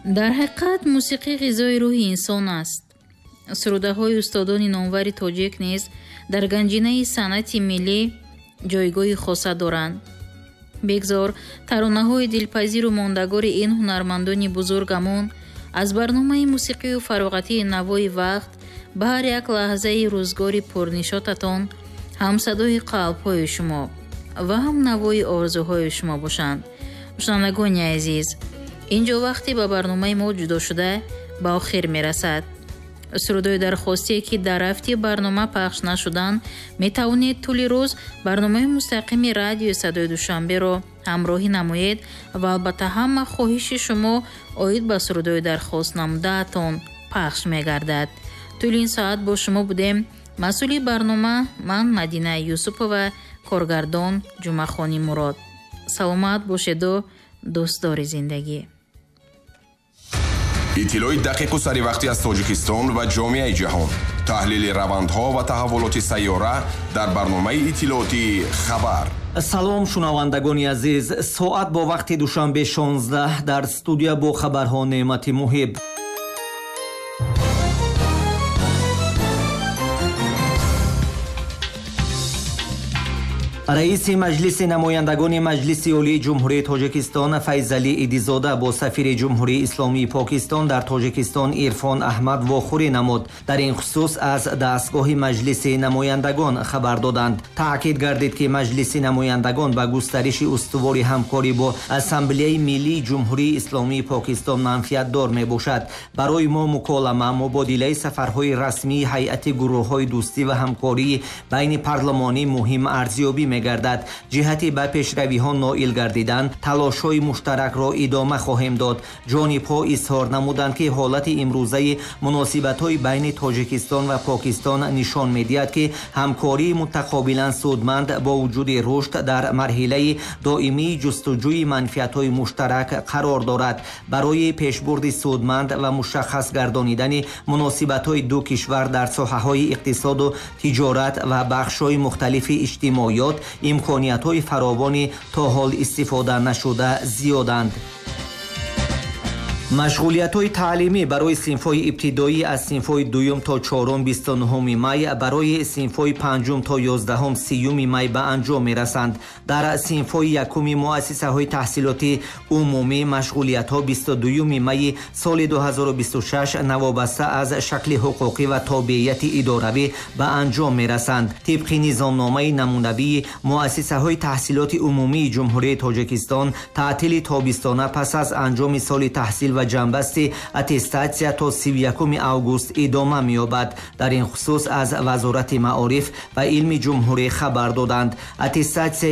дар ҳақиқат мусиқӣ ғизои рӯҳи инсон аст. сурудаҳои устодони номвари тоҷик низ дар ганҷинаи санъати миллӣ ҷойгоҳи хоса доранд. бигзор таронаҳои дилпазиру мондагори ин ҳунармандони бузургамон аз барномаи мусиқию фароғатии навои вақт ба ҳар як лаҳзаи рӯзгори пурнишотатон ҳам садои қалбҳои шумо ва ҳам навои орзуҳои шумо бошанд. шунавандагони азиз, инҷо вақти ба барномаи мо ҷудо шуда ба охир мерасад. сурудои дархостие ки дар рафти барнома пахш нашуданд, метавонед тӯли рӯз барномаи мустақими радиои садои душанберо ҳамроҳӣ намоед ва албатта ҳама хоҳиши шумо оид ба сурудои дархост намудаатон пахш мегардад. тӯли ин соат бо шумо будем масъули барнома ман Мадина Юсупова, коргардон Ҷумъахони Мурод. саломат бошеду дӯстдори зиндагӣ. иттилои дақиқу саривақтӣ аз Тоҷикистон ва ҷомеаи ҷаҳон. таҳлили равандҳо ва таҳаввулоти сайёра дар барномаи иттилооти хабар. салом шунавандагони азиз, соат бо вақти душанбе 16 дар студия бо хабарҳо Неъмати Муҳиб. раиси маҷлиси намояндагони маҷлиси олии ҷумҳурии Тоҷикистон Файзалӣ Идизода бо сафири ҷумҳурии исломии Покистон дар Тоҷикистон Ирфон Аҳмад вохӯрӣ намуд. дар ин хусус аз дастгоҳи маҷлиси намояндагон хабар доданд. таъкид гардид ки маҷлиси намояндагон ба густариши устувори ҳамкорӣ бо ассамблеяи миллии ҷумҳурии исломии Покистон манфиатдор мебошад. барои мо муколама, мубодилаи сафарҳои расмии ҳайати гурӯҳҳои дӯстӣ ва ҳамкории байни парлумонӣ муҳим арзёбӣ мегардад. ҷиҳати ба пешравиҳо ноил гардидан талошҳои муштаракро идома хоҳем дод. ҷонибҳо изҳор намуданд ки ҳолати имрӯзаи муносибатҳои байни Тоҷикистон ва Покистон нишон медиҳад ки ҳамкории мутақобилан судманд бо вуҷуди рушд дар марҳилаи доимии ҷустуҷӯи манфиатҳои муштарак қарор дорад. барои пешбурди судманд ва мушаххас гардонидани муносибатҳои ду кишвар дар соҳаҳои иқтисоду тиҷорат ва бахшҳои мухталифи иҷтимоиёт имкониятҳои фаровони то ҳол истифода нашуда зиёданд. машғулиятҳои таълимӣ барои синфҳои ибтидоӣ аз синфҳои 2 то 4 29 май, барои синфҳои 5 то 11 30 май ба анҷом мерасанд. дар синфҳои 1 муассисаҳои таҳсилоти умумӣ машғулиятҳо 22 майи соли 2026 навобаста аз шакли ҳуқуқӣ ва тобеияти иdoравӣ ба анҷом мерасанд. тибқи низомномаи намунавии муассисаҳои таҳсилоти умумии ҷумҳурии Тоҷикистон таътили тобистона пас аз анҷоми соли таҳсил ва ҷанбасти аттестатсия то 31 август идома меёбад. дар ин хусус аз вазорати маориф ва илми ҷумҳурӣ хабар доданд. аттестатсия